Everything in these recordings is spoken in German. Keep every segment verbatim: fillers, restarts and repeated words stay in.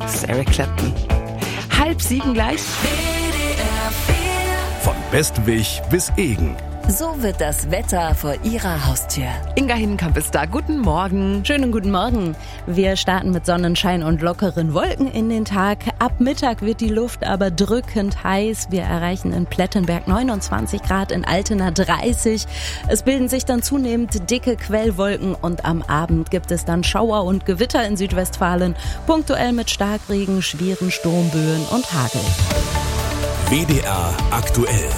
Das ist Eric Clapton. Halb sieben gleich. Von Bestwig bis Egen. So wird das Wetter vor Ihrer Haustür. Inga Hindenkamp ist da. Guten Morgen. Schönen guten Morgen. Wir starten mit Sonnenschein und lockeren Wolken in den Tag. Ab Mittag wird die Luft aber drückend heiß. Wir erreichen in Plettenberg neunundzwanzig Grad, in Altena dreißig. Es bilden sich dann zunehmend dicke Quellwolken und am Abend gibt es dann Schauer und Gewitter in Südwestfalen, punktuell mit Starkregen, schweren Sturmböen und Hagel. W D R aktuell.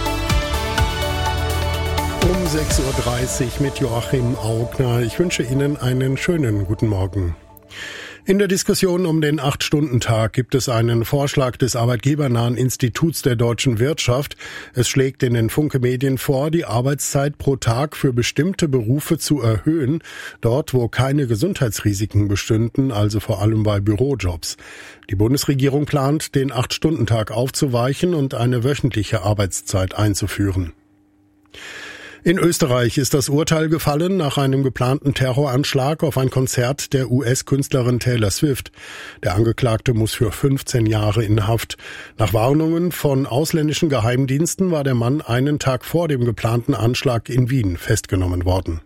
Um sechs Uhr dreißig mit Joachim Augner. Ich wünsche Ihnen einen schönen guten Morgen. In der Diskussion um den acht-Stunden-Tag gibt es einen Vorschlag des Arbeitgebernahen Instituts der deutschen Wirtschaft. Es schlägt in den Funke Medien vor, die Arbeitszeit pro Tag für bestimmte Berufe zu erhöhen, dort wo keine Gesundheitsrisiken bestünden, also vor allem bei Bürojobs. Die Bundesregierung plant, den acht-Stunden-Tag aufzuweichen und eine wöchentliche Arbeitszeit einzuführen. In Österreich ist das Urteil gefallen nach einem geplanten Terroranschlag auf ein Konzert der U S-Künstlerin Taylor Swift. Der Angeklagte muss für fünfzehn Jahre in Haft. Nach Warnungen von ausländischen Geheimdiensten war der Mann einen Tag vor dem geplanten Anschlag in Wien festgenommen worden.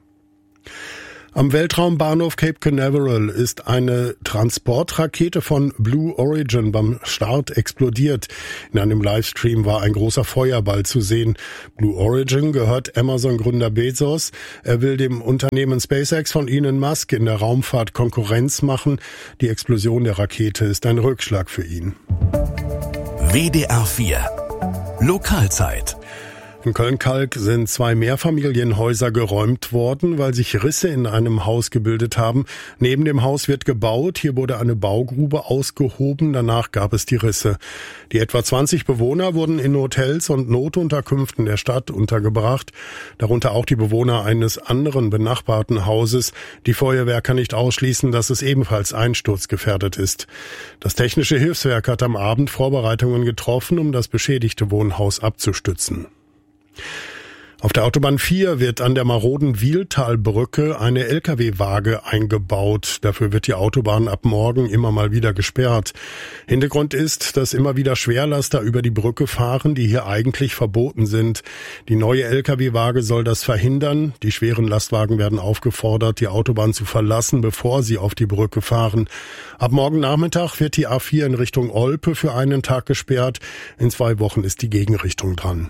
Am Weltraumbahnhof Cape Canaveral ist eine Transportrakete von Blue Origin beim Start explodiert. In einem Livestream war ein großer Feuerball zu sehen. Blue Origin gehört Amazon-Gründer Bezos. Er will dem Unternehmen SpaceX von Elon Musk in der Raumfahrt Konkurrenz machen. Die Explosion der Rakete ist ein Rückschlag für ihn. W D R vier Lokalzeit. In Köln-Kalk sind zwei Mehrfamilienhäuser geräumt worden, weil sich Risse in einem Haus gebildet haben. Neben dem Haus wird gebaut. Hier wurde eine Baugrube ausgehoben. Danach gab es die Risse. Die etwa zwanzig Bewohner wurden in Hotels und Notunterkünften der Stadt untergebracht. Darunter auch die Bewohner eines anderen benachbarten Hauses. Die Feuerwehr kann nicht ausschließen, dass es ebenfalls einsturzgefährdet ist. Das Technische Hilfswerk hat am Abend Vorbereitungen getroffen, um das beschädigte Wohnhaus abzustützen. Auf der Autobahn vier wird an der maroden Wieltalbrücke eine L K W-Waage eingebaut. Dafür wird die Autobahn ab morgen immer mal wieder gesperrt. Hintergrund ist, dass immer wieder Schwerlaster über die Brücke fahren, die hier eigentlich verboten sind. Die neue L K W-Waage soll das verhindern. Die schweren Lastwagen werden aufgefordert, die Autobahn zu verlassen, bevor sie auf die Brücke fahren. Ab morgen Nachmittag wird die A vier in Richtung Olpe für einen Tag gesperrt. In zwei Wochen ist die Gegenrichtung dran.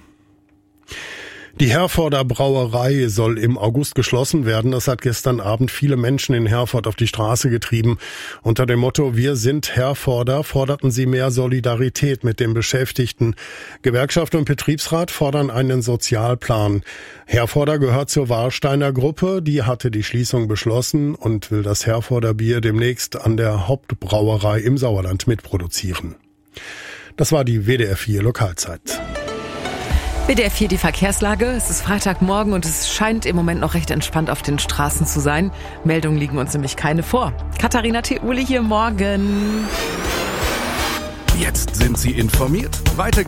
Die Herforder Brauerei soll im August geschlossen werden. Das hat gestern Abend viele Menschen in Herford auf die Straße getrieben. Unter dem Motto "Wir sind Herforder" forderten sie mehr Solidarität mit den Beschäftigten. Gewerkschaft und Betriebsrat fordern einen Sozialplan. Herforder gehört zur Warsteiner Gruppe. Die hatte die Schließung beschlossen und will das Herforder Bier demnächst an der Hauptbrauerei im Sauerland mitproduzieren. Das war die W D R vier Lokalzeit. W D R vier die Verkehrslage. Es ist Freitagmorgen und es scheint im Moment noch recht entspannt auf den Straßen zu sein. Meldungen liegen uns nämlich keine vor. Katharina Theuli hier morgen. Jetzt sind Sie informiert. Weiter geht's.